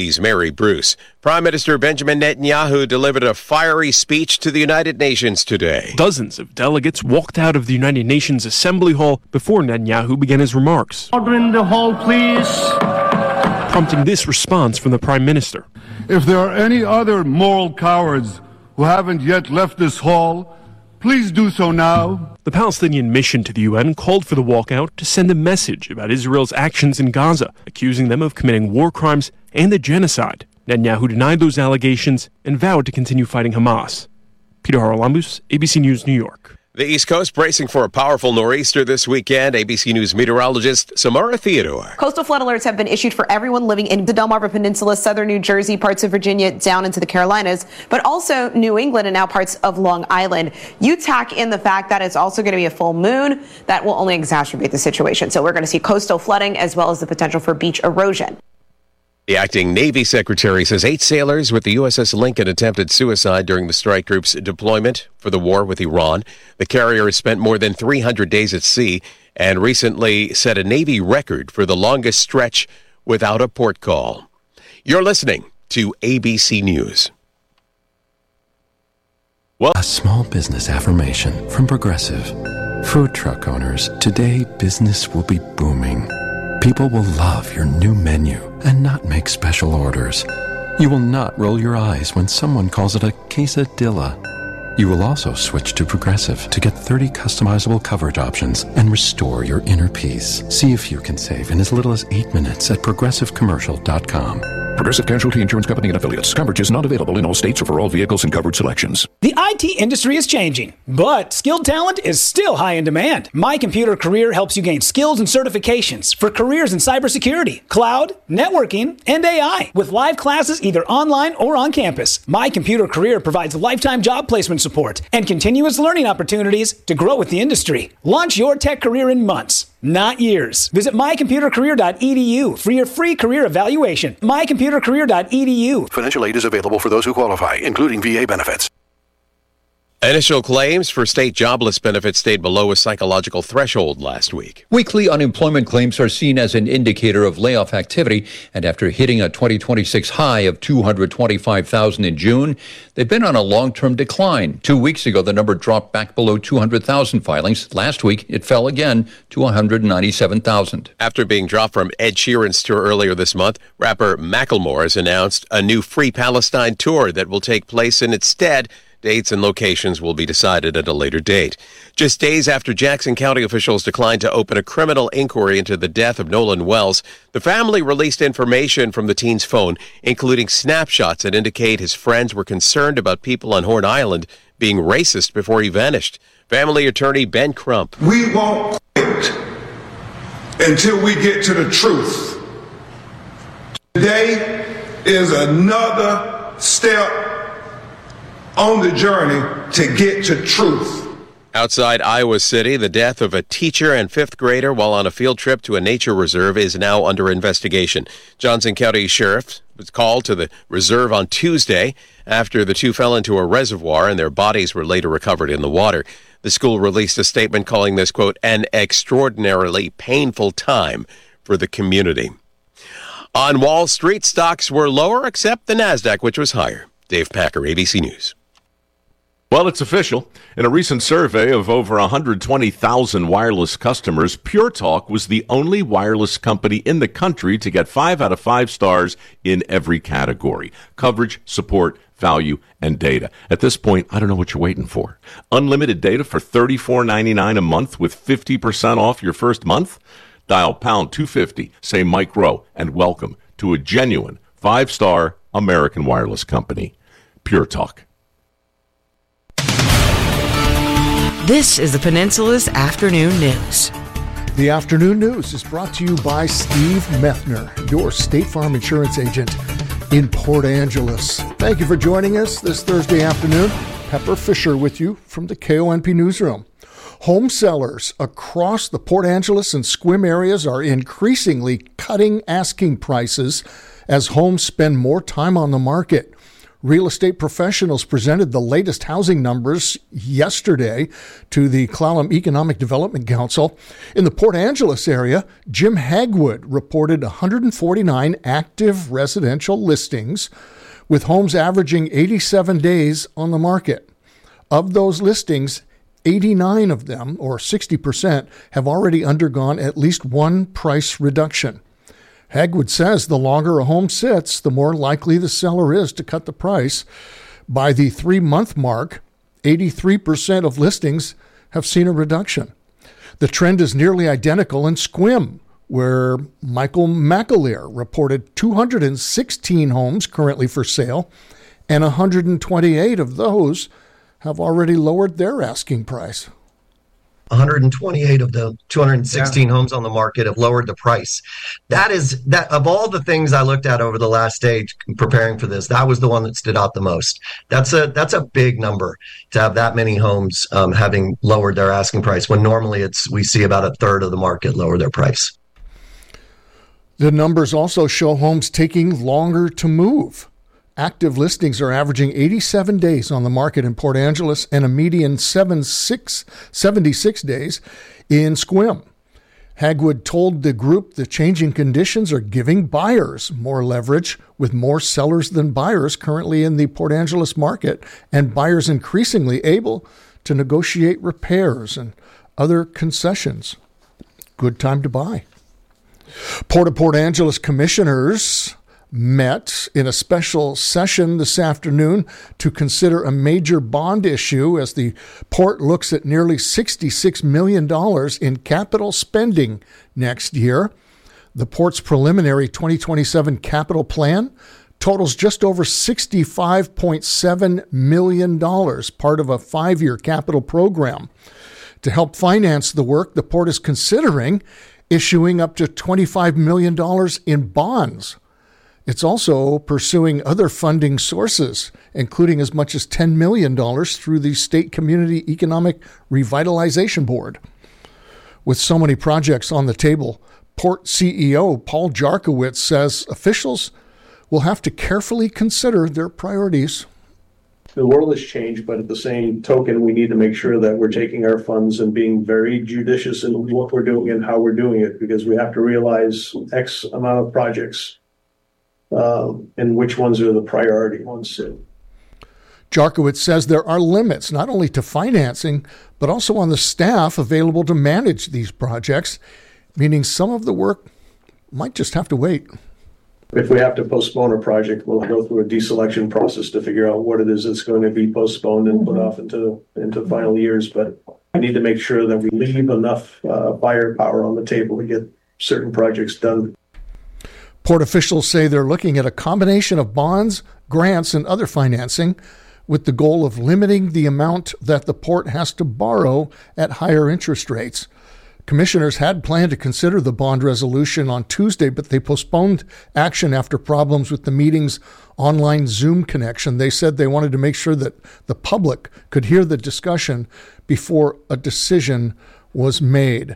He's Mary Bruce. Prime Minister Benjamin Netanyahu delivered a fiery speech to the United Nations today. Dozens of delegates walked out of the United Nations Assembly Hall before Netanyahu began his remarks. Order in the hall, please. Prompting this response from the Prime Minister. If there are any other moral cowards who haven't yet left this hall, please do so now. The Palestinian mission to the UN called for the walkout to send a message about Israel's actions in Gaza, accusing them of committing war crimes and a genocide. Netanyahu denied those allegations and vowed to continue fighting Hamas. Peter Haralambous, ABC News, New York. The East Coast bracing for a powerful nor'easter this weekend. ABC News meteorologist Samara Theodore. Coastal flood alerts have been issued for everyone living in the Delmarva Peninsula, southern New Jersey, parts of Virginia, down into the Carolinas, but also New England and now parts of Long Island. You tack in the fact that it's also going to be a full moon. That will only exacerbate the situation. So we're going to see coastal flooding as well as the potential for beach erosion. The acting Navy Secretary says 8 sailors with the USS Lincoln attempted suicide during the strike group's deployment for the war with Iran. The carrier has spent more than 300 days at sea and recently set a Navy record for the longest stretch without a port call. You're listening to ABC News. Well, a small business affirmation from Progressive. Food truck owners, today business will be booming. People will love your new menu and not make special orders. You will not roll your eyes when someone calls it a quesadilla. You will also switch to Progressive to get 30 customizable coverage options and restore your inner peace. See if you can save in as little as 8 minutes at progressivecommercial.com. Progressive Casualty Insurance Company and Affiliates. Coverage is not available in all states or for all vehicles and coverage selections. The IT industry is changing, but skilled talent is still high in demand. My Computer Career helps you gain skills and certifications for careers in cybersecurity, cloud, networking, and AI with live classes either online or on campus. My Computer Career provides lifetime job placement support and continuous learning opportunities to grow with the industry. Launch your tech career in months, not years. Visit mycomputercareer.edu for your free career evaluation. mycomputercareer.edu. Financial aid is available for those who qualify, including VA benefits. Initial claims for state jobless benefits stayed below a psychological threshold last week. Weekly unemployment claims are seen as an indicator of layoff activity, and after hitting a 2026 high of 225,000 in June, they've been on a long-term decline. 2 weeks ago, the number dropped back below 200,000 filings. Last week, it fell again to 197,000. After being dropped from Ed Sheeran's tour earlier this month, rapper Macklemore has announced a new Free Palestine tour that will take place in its stead. Dates and locations will be decided at a later date. Just days after Jackson County officials declined to open a criminal inquiry into the death of Nolan Wells, the family released information from the teen's phone, including snapshots that indicate his friends were concerned about people on Horn Island being racist before he vanished. Family attorney Ben Crump. We won't quit until we get to the truth. Today is another step on the journey to get to truth. Outside Iowa City, the death of a teacher and 5th grader while on a field trip to a nature reserve is now under investigation. Johnson County Sheriff was called to the reserve on Tuesday after the two fell into a reservoir and their bodies were later recovered in the water. The school released a statement calling this, quote, an extraordinarily painful time for the community. On Wall Street, stocks were lower except the NASDAQ, which was higher. Dave Packer, ABC News. Well, it's official. In a recent survey of over 120,000 wireless customers, Pure Talk was the only wireless company in the country to get 5 out of 5 stars in every category: coverage, support, value, and data. At this point, I don't know what you're waiting for. Unlimited data for $34.99 a month with 50% off your first month? Dial pound 250, say Mike Rowe, and welcome to a genuine 5-star American wireless company. Pure Talk. This is the Peninsula's Afternoon News. The Afternoon News is brought to you by Steve Methner, your State Farm insurance agent in Port Angeles. Thank you for joining us this Thursday afternoon. Pepper Fisher with you from the KONP Newsroom. Home sellers across the Port Angeles and Sequim areas are increasingly cutting asking prices as homes spend more time on the market. Real estate professionals presented the latest housing numbers yesterday to the Clallam Economic Development Council. In the Port Angeles area, Jim Hagwood reported 149 active residential listings, with homes averaging 87 days on the market. Of those listings, 89 of them, or 60%, have already undergone at least one price reduction. Hagwood says the longer a home sits, the more likely the seller is to cut the price. By the 3-month mark, 83% of listings have seen a reduction. The trend is nearly identical in Sequim, where Michael McAleer reported 216 homes currently for sale, and 128 of those have already lowered their asking price. 128 of the 216 homes on the market have lowered the price. That of all the things I looked at over the last day preparing for this, that was the one that stood out the most. That's a big number to have that many homes having lowered their asking price, when normally we see about a third of the market lower their price. The numbers also show homes taking longer to move. Active listings are averaging 87 days on the market in Port Angeles and a median 76 days in Sequim. Hagwood told the group the changing conditions are giving buyers more leverage, with more sellers than buyers currently in the Port Angeles market, and buyers increasingly able to negotiate repairs and other concessions. Good time to buy. Port of Port Angeles commissioners met in a special session this afternoon to consider a major bond issue as the port looks at nearly $66 million in capital spending next year. The port's preliminary 2027 capital plan totals just over $65.7 million, part of a 5-year capital program. To help finance the work, the port is considering issuing up to $25 million in bonds. It's also pursuing other funding sources, including as much as $10 million through the State Community Economic Revitalization Board. With so many projects on the table, Port CEO Paul Jarkowitz says officials will have to carefully consider their priorities. The world has changed, but at the same token, we need to make sure that we're taking our funds and being very judicious in what we're doing and how we're doing it, because we have to realize X amount of projects and which ones are the priority ones. Jarkowitz says there are limits not only to financing, but also on the staff available to manage these projects, meaning some of the work might just have to wait. If we have to postpone a project, we'll go through a deselection process to figure out what it is that's going to be postponed and put off into final years. But we need to make sure that we leave enough firepower on the table to get certain projects done. Port officials say they're looking at a combination of bonds, grants, and other financing, with the goal of limiting the amount that the port has to borrow at higher interest rates. Commissioners had planned to consider the bond resolution on Tuesday, but they postponed action after problems with the meeting's online Zoom connection. They said they wanted to make sure that the public could hear the discussion before a decision was made.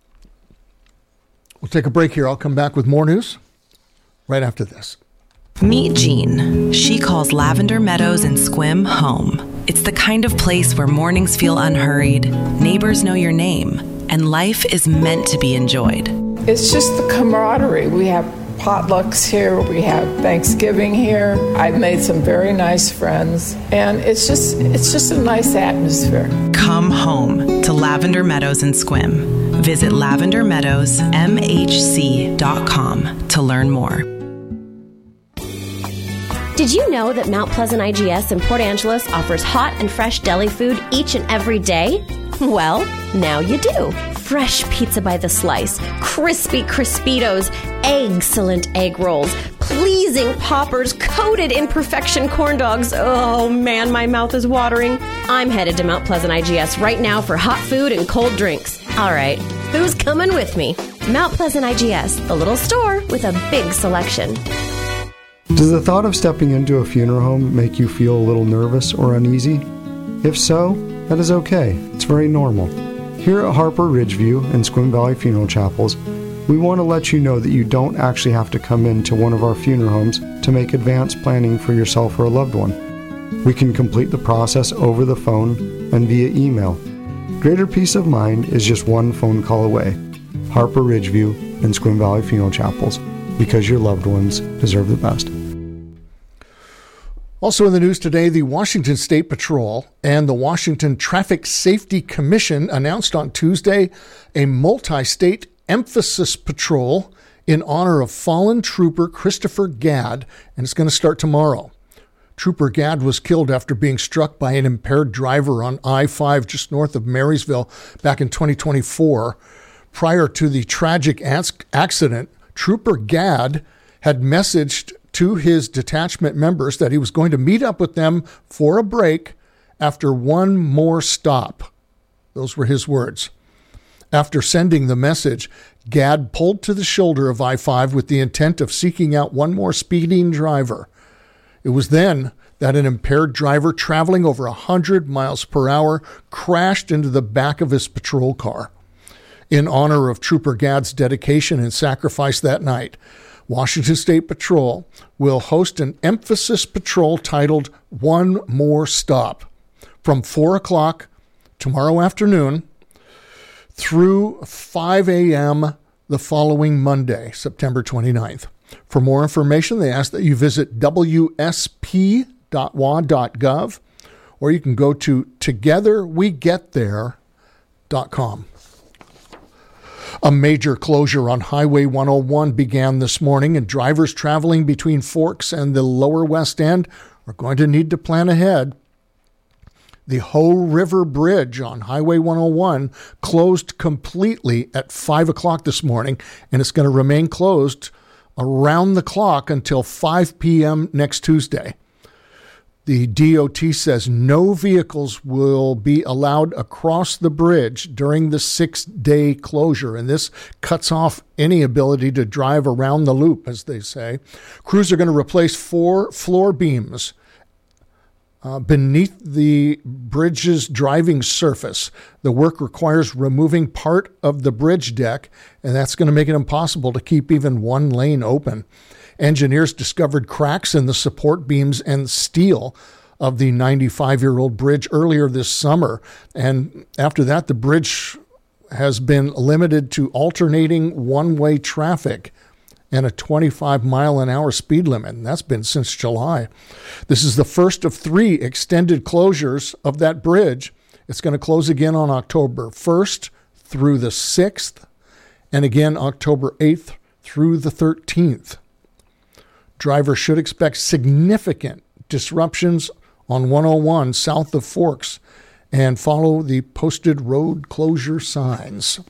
We'll take a break here. I'll come back with more news right after this. Meet Jean. She calls Lavender Meadows in Sequim home. It's the kind of place where mornings feel unhurried, neighbors know your name, and life is meant to be enjoyed. It's just the camaraderie. We have potlucks here. We have Thanksgiving here. I've made some very nice friends, and it's just a nice atmosphere. Come home to Lavender Meadows in Sequim. Visit lavendermeadowsmhc.com to learn more. Did you know that Mount Pleasant IGS in Port Angeles offers hot and fresh deli food each and every day? Well, now you do. Fresh pizza by the slice, crispy Crispitos, excellent egg rolls, pleasing poppers, coated in perfection corn dogs. Oh man, my mouth is watering. I'm headed to Mount Pleasant IGS right now for hot food and cold drinks. All right, who's coming with me? Mount Pleasant IGS, the little store with a big selection. Does the thought of stepping into a funeral home make you feel a little nervous or uneasy? If so, that is okay. It's very normal. Here at Harper Ridgeview and Sequim Valley Funeral Chapels, We want to let you know that you don't actually have to come into one of our funeral homes to make advanced planning for yourself or a loved one. We can complete the process over the phone and via email. Greater peace of mind is just one phone call away. Harper Ridgeview and Sequim Valley Funeral Chapels, because your loved ones deserve the best. Also in the news today, the Washington State Patrol and the Washington Traffic Safety Commission announced on Tuesday a multi-state emphasis patrol in honor of fallen trooper Christopher Gadd, and it's going to start tomorrow. Trooper Gadd was killed after being struck by an impaired driver on I-5 just north of Marysville back in 2024. Prior to the tragic accident, Trooper Gadd had messaged to his detachment members that he was going to meet up with them for a break after one more stop. Those were his words. After sending the message, Gadd pulled to the shoulder of I-5 with the intent of seeking out one more speeding driver. It was then that an impaired driver traveling over 100 miles per hour crashed into the back of his patrol car. In honor of Trooper Gadd's dedication and sacrifice that night, Washington State Patrol will host an emphasis patrol titled One More Stop from 4 o'clock tomorrow afternoon through 5 a.m. the following Monday, September 29th. For more information, they ask that you visit wsp.wa.gov, or you can go to togetherwegetthere.com. A major closure on Highway 101 began this morning, and drivers traveling between Forks and the Lower West End are going to need to plan ahead. The Hoh River Bridge on Highway 101 closed completely at 5 o'clock this morning, and it's going to remain closed around the clock until 5 p.m. next Tuesday. The DOT says no vehicles will be allowed across the bridge during the 6-day closure, and this cuts off any ability to drive around the loop, as they say. Crews are going to replace 4 floor beams beneath the bridge's driving surface. The work requires removing part of the bridge deck, and that's going to make it impossible to keep even one lane open. Engineers discovered cracks in the support beams and steel of the 95-year-old bridge earlier this summer. And after that, the bridge has been limited to alternating one-way traffic and a 25-mile-an-hour speed limit. And that's been since July. This is the first of 3 extended closures of that bridge. It's going to close again on October 1st through the 6th, and again October 8th through the 13th. Drivers should expect significant disruptions on 101 south of Forks and follow the posted road closure signs.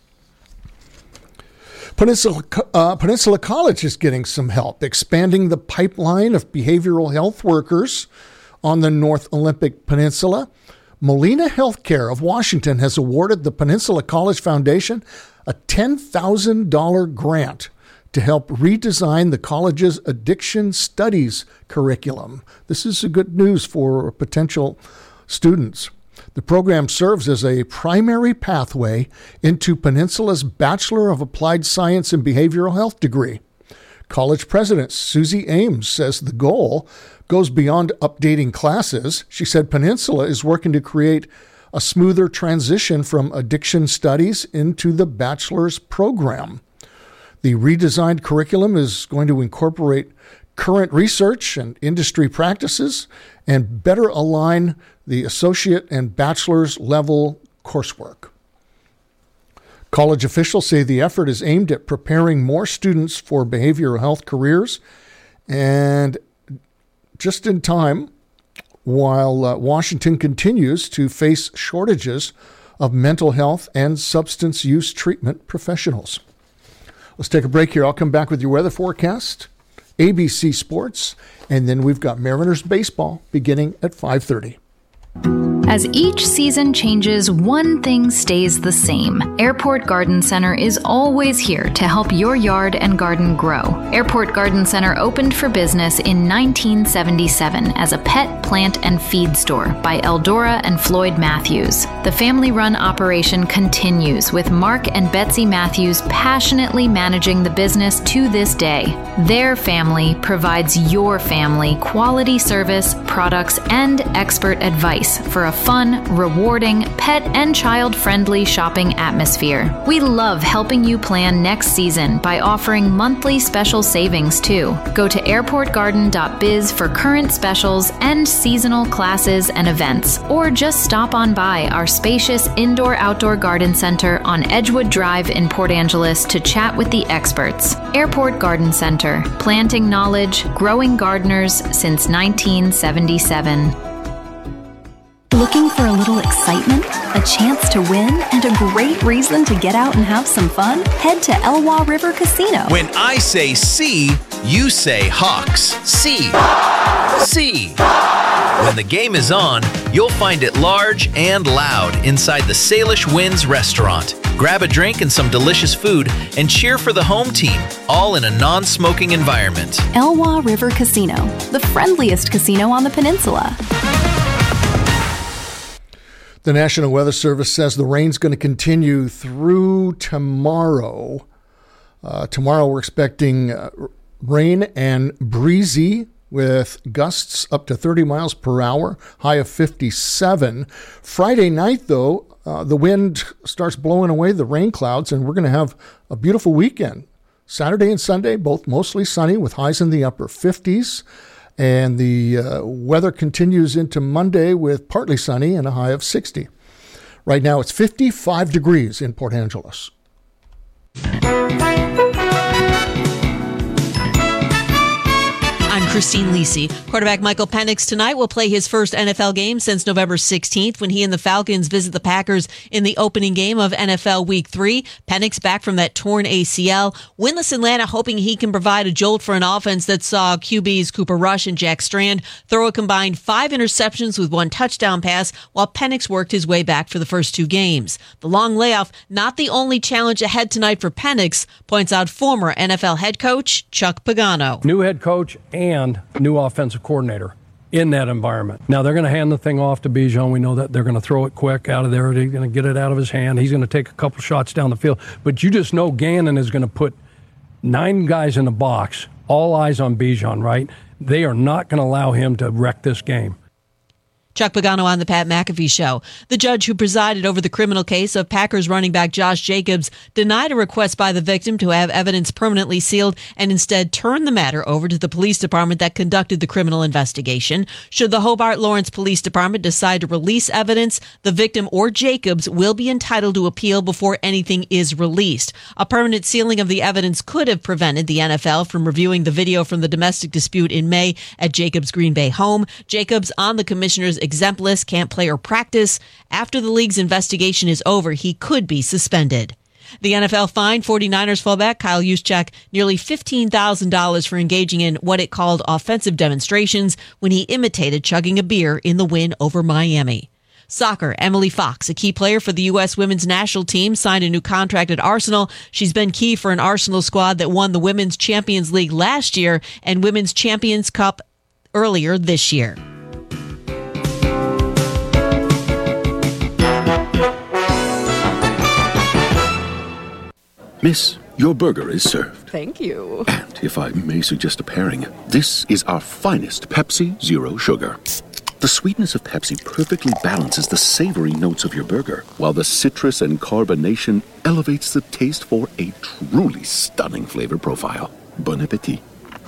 Peninsula College is getting some help, expanding the pipeline of behavioral health workers on the North Olympic Peninsula. Molina Healthcare of Washington has awarded the Peninsula College Foundation a $10,000 grant to help redesign the college's addiction studies curriculum. This is good news for potential students. The program serves as a primary pathway into Peninsula's Bachelor of Applied Science in Behavioral Health degree. College President Susie Ames says the goal goes beyond updating classes. She said Peninsula is working to create a smoother transition from addiction studies into the bachelor's program. The redesigned curriculum is going to incorporate current research and industry practices and better align the associate and bachelor's level coursework. College officials say the effort is aimed at preparing more students for behavioral health careers, and just in time while Washington continues to face shortages of mental health and substance use treatment professionals. Let's take a break here. I'll come back with your weather forecast, ABC Sports, and then we've got Mariners baseball beginning at 5:30. As each season changes, one thing stays the same. Airport Garden Center is always here to help your yard and garden grow. Airport Garden Center opened for business in 1977 as a pet, plant, and feed store by Eldora and Floyd Matthews. The family-run operation continues with Mark and Betsy Matthews passionately managing the business to this day. Their family provides your family quality service, products, and expert advice for a fun, rewarding, pet and child-friendly shopping atmosphere. We love helping you plan next season by offering monthly special savings too. Go to airportgarden.biz for current specials and seasonal classes and events, or just stop on by our spacious indoor-outdoor garden center on Edgewood Drive in Port Angeles to chat with the experts. Airport Garden Center, planting knowledge, growing gardeners since 1977. Looking for a little excitement, a chance to win, and a great reason to get out and have some fun? Head to Elwha River Casino. When I say see, you say Hawks. See. See. When the game is on, you'll find it large and loud inside the Salish Winds restaurant. Grab a drink and some delicious food and cheer for the home team, all in a non-smoking environment. Elwha River Casino, the friendliest casino on the peninsula. The National Weather Service says the rain's going to continue through tomorrow. Tomorrow we're expecting rain and breezy with gusts up to 30 miles per hour, high of 57. Friday night, though, the wind starts blowing away the rain clouds, and we're going to have a beautiful weekend. Saturday and Sunday, both mostly sunny with highs in the upper 50s. And the weather continues into Monday with partly sunny and a high of 60. Right now it's 55 degrees in Port Angeles. I'm Christine Lisi. Quarterback Michael Penix tonight will play his first NFL game since November 16th when he and the Falcons visit the Packers in the opening game of NFL Week 3. Penix back from that torn ACL. Winless Atlanta hoping he can provide a jolt for an offense that saw QBs Cooper Rush and Jack Strand throw a combined 5 interceptions with 1 touchdown pass while Penix worked his way back for the first 2 games. The long layoff, not the only challenge ahead tonight for Penix, points out former NFL head coach Chuck Pagano. New head coach and new offensive coordinator in that environment. Now, they're going to hand the thing off to Bijan. We know that they're going to throw it quick out of there. They're going to get it out of his hand. He's going to take a couple shots down the field. But you just know Gannon is going to put 9 guys in the box, all eyes on Bijan, right? They are not going to allow him to wreck this game. Chuck Pagano on the Pat McAfee Show. The judge who presided over the criminal case of Packers running back Josh Jacobs denied a request by the victim to have evidence permanently sealed and instead turned the matter over to the police department that conducted the criminal investigation. Should the Hobart Lawrence Police Department decide to release evidence, the victim or Jacobs will be entitled to appeal before anything is released. A permanent sealing of the evidence could have prevented the NFL from reviewing the video from the domestic dispute in May at Jacobs' Green Bay home. Jacobs on the commissioner's exempt list, can't play or practice. After the league's investigation is over, he could be suspended. The NFL fined 49ers fullback Kyle Juszczyk nearly $15,000 for engaging in what it called offensive demonstrations when he imitated chugging a beer in the win over Miami. Soccer, Emily Fox, a key player for the U.S. women's national team, signed a new contract at Arsenal. She's been key for an Arsenal squad that won the Women's Champions League last year and Women's Champions Cup earlier this year. Miss, your burger is served. Thank you. And if I may suggest a pairing, this is our finest Pepsi Zero Sugar. The sweetness of Pepsi perfectly balances the savory notes of your burger, while the citrus and carbonation elevates the taste for a truly stunning flavor profile. Bon appetit.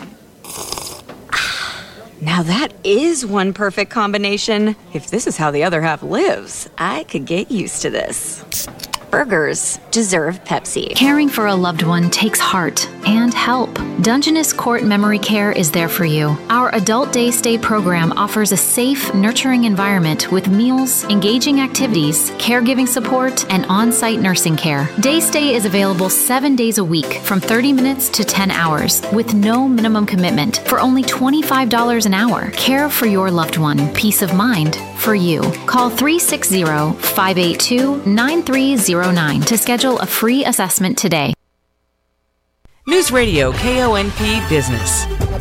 Now that is one perfect combination. If this is how the other half lives, I could get used to this. Burgers deserve Pepsi. Caring for a loved one takes heart and help. Dungeness Court Memory Care is there for you. Our adult day stay program offers a safe, nurturing environment with meals, engaging activities, caregiving support, and on-site nursing care. Day stay is available 7 days a week from 30 minutes to 10 hours with no minimum commitment for only $25 an hour. Care for your loved one. Peace of mind for you. Call 360-582-9309 to schedule a free assessment today. News Radio KONP Business.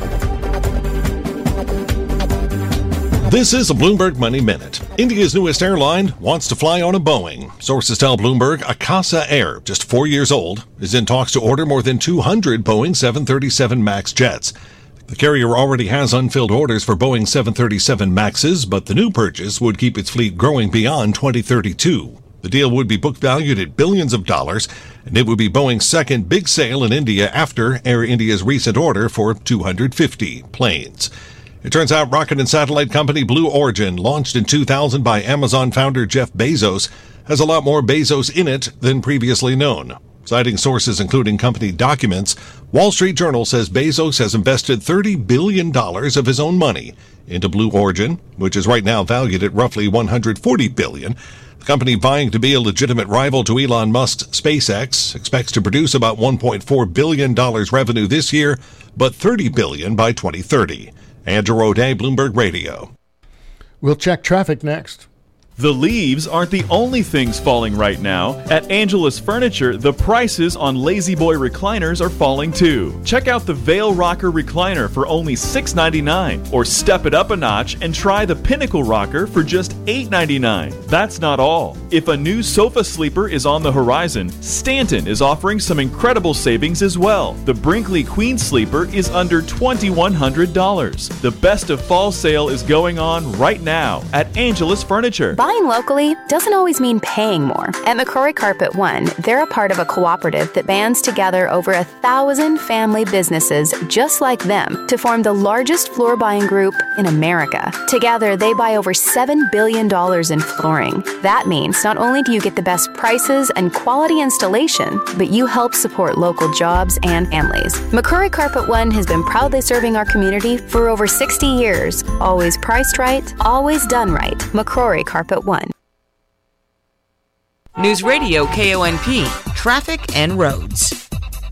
This is a Bloomberg Money Minute. India's newest airline wants to fly on a Boeing. Sources tell Bloomberg Akasa Air, just 4 years old, is in talks to order more than 200 Boeing 737 MAX jets. The carrier already has unfilled orders for Boeing 737 MAXes, but the new purchase would keep its fleet growing beyond 2032. The deal would be book valued at billions of dollars, and it would be Boeing's second big sale in India after Air India's recent order for 250 planes. It turns out rocket and satellite company Blue Origin, launched in 2000 by Amazon founder Jeff Bezos, has a lot more Bezos in it than previously known. Citing sources including company documents, Wall Street Journal says Bezos has invested $30 billion of his own money into Blue Origin, which is right now valued at roughly $140 billion. The company, vying to be a legitimate rival to Elon Musk's SpaceX, expects to produce about $1.4 billion revenue this year, but $30 billion by 2030. Andrew O'Day, Bloomberg Radio. We'll check traffic next. The leaves aren't the only things falling right now. At Angelus Furniture, the prices on Lazy Boy recliners are falling too. Check out the Veil Rocker recliner for only $6.99, or step it up a notch and try the Pinnacle Rocker for just $8.99. That's not all. If a new sofa sleeper is on the horizon, Stanton is offering some incredible savings as well. The Brinkley Queen Sleeper is under $2,100. The best of fall sale is going on right now at Angelus Furniture. Buying locally doesn't always mean paying more. At McCrory Carpet One, they're a part of a cooperative that bands together over 1,000 family businesses just like them to form the largest floor buying group in America. Together, they buy over $7 billion in flooring. That means not only do you get the best prices and quality installation, but you help support local jobs and families. McCrory Carpet One has been proudly serving our community for over 60 years. Always priced right, always done right. McCrory Carpet One. News Radio KONP, traffic and roads.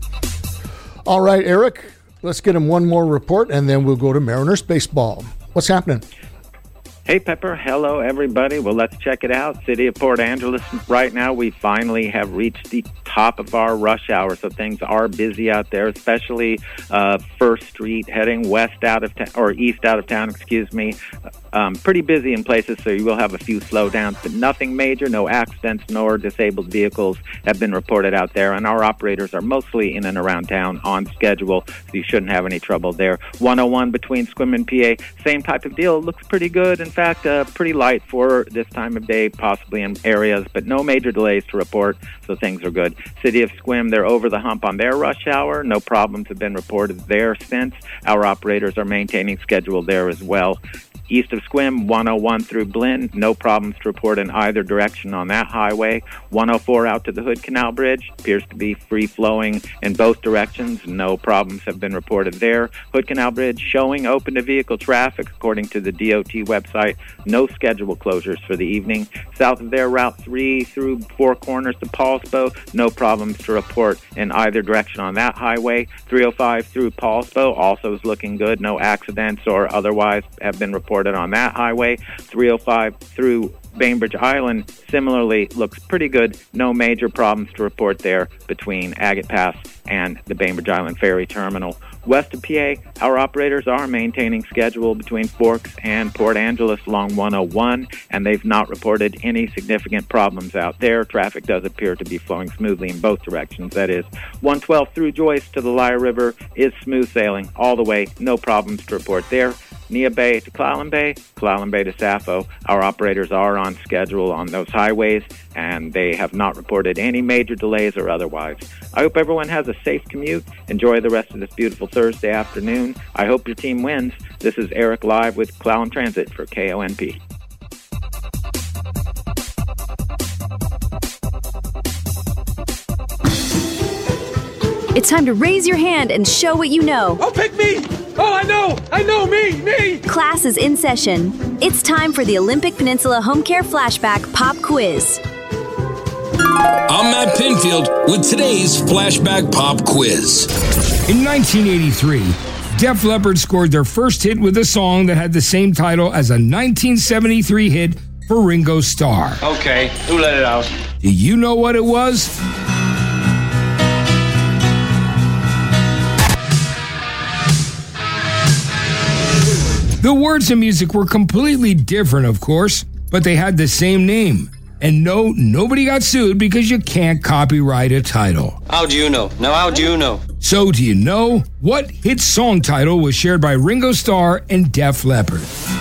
All right, Eric, let's get him one more report, and then we'll go to Mariners baseball. What's happening? Hey, Pepper. Hello, everybody. Well, let's check it out. City of Port Angeles. Right now, we finally have reached the top of our rush hour, so things are busy out there, especially First Street heading west out of town, or east out of town, excuse me. Pretty busy in places, so you will have a few slowdowns, but nothing major. No accidents nor disabled vehicles have been reported out there, and our operators are mostly in and around town on schedule, so you shouldn't have any trouble there. 101 between Sequim and PA, same type of deal. Looks pretty good. In fact, pretty light for this time of day, possibly in areas, but no major delays to report, so things are good. City of Sequim, they're over the hump on their rush hour. No problems have been reported there since. Our operators are maintaining schedule there as well. East of Sequim, 101 through Blinn, no problems to report in either direction on that highway. 104 out to the Hood Canal Bridge, appears to be free-flowing in both directions. No problems have been reported there. Hood Canal Bridge showing open to vehicle traffic according to the DOT website. No schedule closures for the evening. South of there, Route 3 through Four Corners to Paulsbo, no problems to report in either direction on that highway. 305 through Paulsbo also is looking good. No accidents or otherwise have been reported on that highway. 305 through Bainbridge Island similarly looks pretty good. No major problems to report there between Agate Pass and the Bainbridge Island Ferry Terminal. West of PA, our operators are maintaining schedule between Forks and Port Angeles along 101, and they've not reported any significant problems out there. Traffic does appear to be flowing smoothly in both directions. That is, 112 through Joyce to the Lyre River is smooth sailing all the way. No problems to report there. Nia Bay to Clallam Bay to Sappho. Our operators are on schedule on those highways, and they have not reported any major delays or otherwise. I hope everyone has a safe commute. Enjoy the rest of this beautiful Thursday afternoon. I hope your team wins. This is Eric live with Clallam Transit for KONP. It's time to raise your hand and show what you know. Oh, pick me! Oh, I know, me! Class is in session. It's time for the Olympic Peninsula Home Care Flashback Pop Quiz. I'm Matt Pinfield with today's Flashback Pop Quiz. In 1983, Def Leppard scored their first hit with a song that had the same title as a 1973 hit for Ringo Starr. Okay, who let it out? Do you know what it was? The words and music were completely different, of course, but they had the same name. And no, nobody got sued because you can't copyright a title. How do you know? Now, how do you know? So, do you know what hit song title was shared by Ringo Starr and Def Leppard?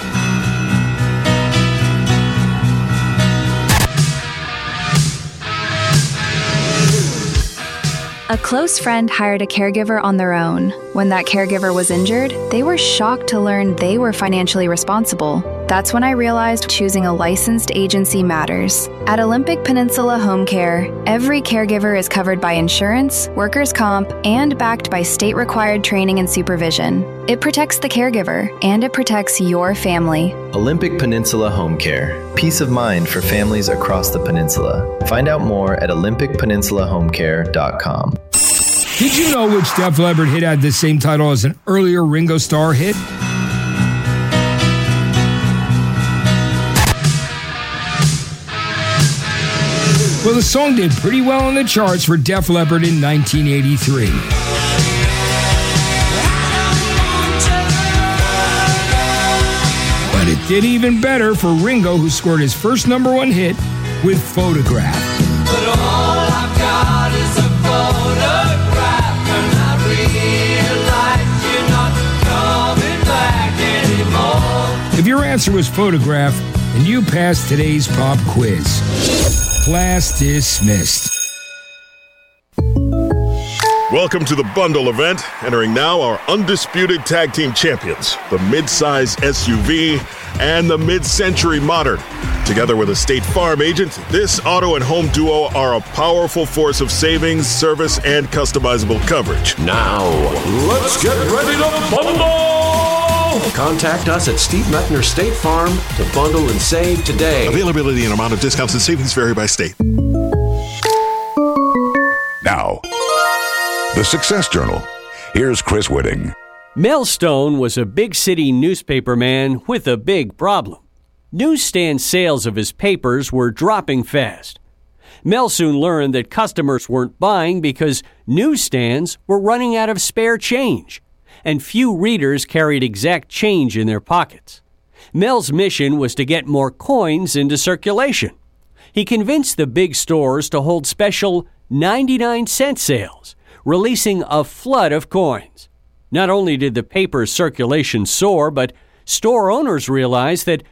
A close friend hired a caregiver on their own. When that caregiver was injured, they were shocked to learn they were financially responsible. That's when I realized choosing a licensed agency matters. At Olympic Peninsula Home Care, every caregiver is covered by insurance, workers' comp, and backed by state-required training and supervision. It protects the caregiver, and it protects your family. Olympic Peninsula Home Care. Peace of mind for families across the peninsula. Find out more at olympicpeninsulahomecare.com. Did you know which Def Leppard hit had the same title as an earlier Ringo Starr hit? Well, the song did pretty well on the charts for Def Leppard in 1983. But it did even better for Ringo, who scored his first #1 hit with Photograph. But all I've got is a photograph, and I realize you're not coming back anymore. If your answer was Photograph, then you passed today's pop quiz. Class dismissed. Welcome to the Bundle event. Entering now are undisputed tag team champions, the mid-size SUV and the mid-century modern. Together with a State Farm agent, this auto and home duo are a powerful force of savings, service, and customizable coverage. Now, let's get ready to bundle! Contact us at Steve Methner State Farm to bundle and save today. Availability and amount of discounts and savings vary by state. Now, the Success Journal. Here's Chris Whitting. Mel Stone was a big city newspaper man with a big problem. Newsstand sales of his papers were dropping fast. Mel soon learned that customers weren't buying because newsstands were running out of spare change, and few readers carried exact change in their pockets. Mel's mission was to get more coins into circulation. He convinced the big stores to hold special 99-cent sales, releasing a flood of coins. Not only did the paper's circulation soar, but store owners realized that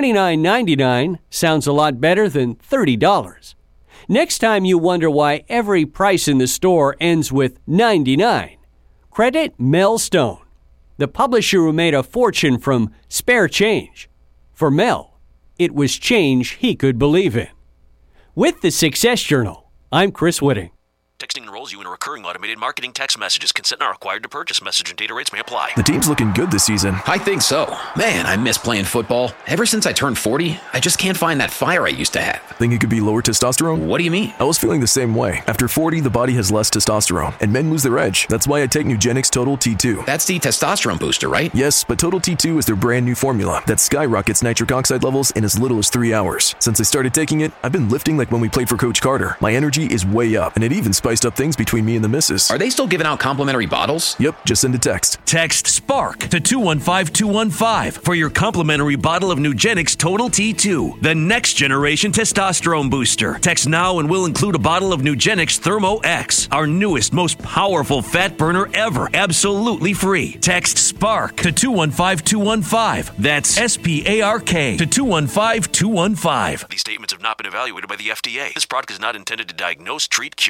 $29.99 sounds a lot better than $30. Next time you wonder why every price in the store ends with 99, credit Mel Stone, the publisher who made a fortune from spare change. For Mel, it was change he could believe in. With the Success Journal, I'm Chris Whitting. Texting enrolls you in a recurring automated marketing text messages. Consent not required to purchase. Message and data rates may apply. The team's looking good this season. I think so. Man, I miss playing football. Ever since I turned 40, I just can't find that fire I used to have. Think it could be lower testosterone? What do you mean? I was feeling the same way. After 40, the body has less testosterone, and men lose their edge. That's why I take Nugenix Total T2. That's the testosterone booster, right? Yes, but Total T2 is their brand new formula that skyrockets nitric oxide levels in as little as 3 hours. Since I started taking it, I've been lifting like when we played for Coach Carter. My energy is way up, and it even spiced up things between me and the missus. Are they still giving out complimentary bottles? Yep, just send a text. Text SPARK to 215-215 for your complimentary bottle of Nugenix Total T2, the next generation testosterone booster. Text now and we'll include a bottle of Nugenix Thermo X, our newest, most powerful fat burner ever, absolutely free. Text SPARK to 215-215. That's SPARK to 215-215. These statements have not been evaluated by the FDA. This product is not intended to diagnose, treat, cure, or prevent any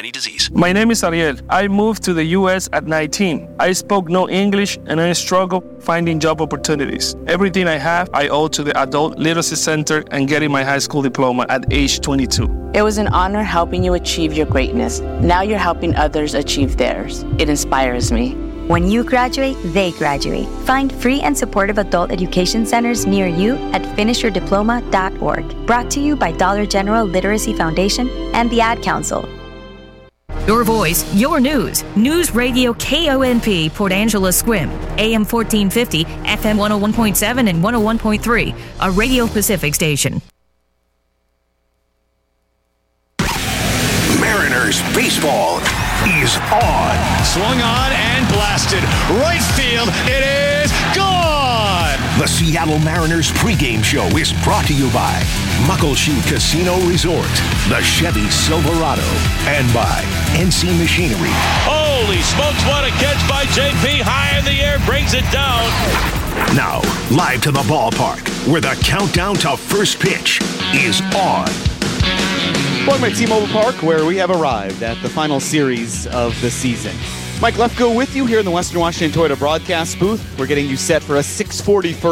any disease. My name is Ariel. I moved to the U.S. at 19. I spoke no English and I struggled finding job opportunities. Everything I have, I owe to the Adult Literacy Center and getting my high school diploma at age 22. It was an honor helping you achieve your greatness. Now you're helping others achieve theirs. It inspires me. When you graduate, they graduate. Find free and supportive adult education centers near you at finishyourdiploma.org. Brought to you by Dollar General Literacy Foundation and the Ad Council. Your voice, your news. News Radio KONP, Port Angeles Squim, AM 1450, FM 101.7 and 101.3, a Radio Pacific station. Mariners baseball is on. Swung on and blasted. Right field, it is gone! The Seattle Mariners pregame show is brought to you by Muckleshoot Casino Resort, the Chevy Silverado, and by NC Machinery. Holy smokes, what a catch by JP. High in the air, brings it down. Now, live to the ballpark, where the countdown to first pitch is on. Welcome to T-Mobile Park, where we have arrived at the final series of the season. Mike Lefko with you here in the Western Washington Toyota broadcast booth. We're getting you set for a 6:40 first